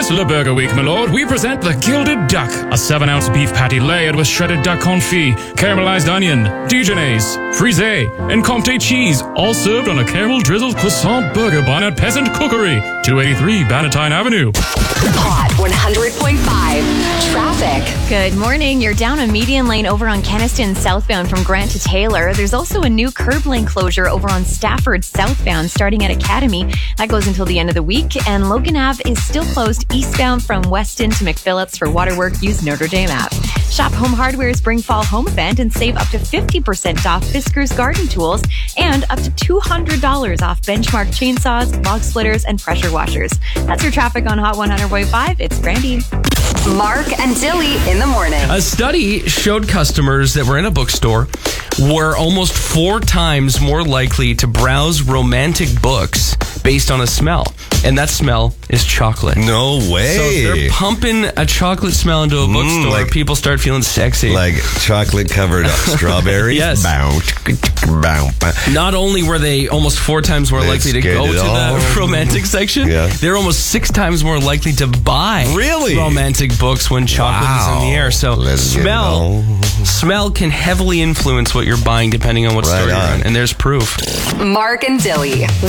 Le Burger Week, my lord, we present the Gilded Duck, a 7-ounce beef patty layered with shredded duck confit, caramelized onion, Dijonnaise, frisée, and Comté cheese, all served on a caramel-drizzled croissant burger bun at Peasant Cookery, 283 Bannatyne Avenue. Hot 100.5 traffic. Good morning. You're down a median lane over on Kenaston southbound from Grant to Taylor. There's also a new curb lane closure over on Stafford southbound starting at Academy. That goes until the end of the week. And Logan Ave is still closed eastbound from Weston to McPhillips for waterwork. Use Notre Dame app. Shop Home Hardware's Spring Fall Home Event and save up to 50% off Fiskars Garden Tools and up to $200 off Benchmark chainsaws, log splitters, and pressure washers. That's your traffic on Hot 100.5. It's Brandy. Mark and Dilly in the morning. A study showed customers that were in a bookstore were almost 4 times more likely to browse romantic books based on a smell. And that smell is chocolate. No way. So if they're pumping a chocolate smell into a bookstore, people start feeling sexy. Like chocolate covered strawberries? Yes. Not only were they almost 4 times more likely to go to the romantic section, they're almost 6 times more likely to buy romantic books when chocolate is in the air. So smell can heavily influence what you're buying depending on what store you're in. And there's proof. Mark and Dilly,